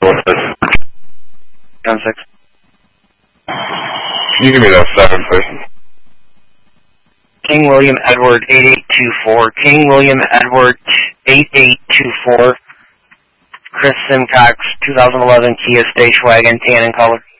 10-6. Can you give me that 7, please? King William Edward 8824. King William Edward 8824. Chris Simcox, 2011 Kia Station Wagon, tan in color.